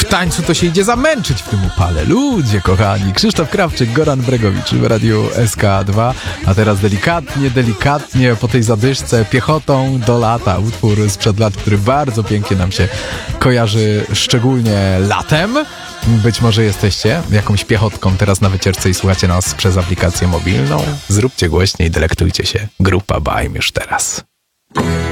tańcu to się idzie zamęczyć w tym upale. Ludzie kochani, Krzysztof Krawczyk, Goran Bregowicz w Radiu SK2, a teraz delikatnie po tej zadyszce piechotą do lata. Utwór sprzed lat, który bardzo pięknie nam się kojarzy, szczególnie latem. Być może jesteście jakąś piechotką teraz na wycieczce i słuchacie nas przez aplikację mobilną. Zróbcie głośniej, delektujcie się. Grupa Baim już teraz.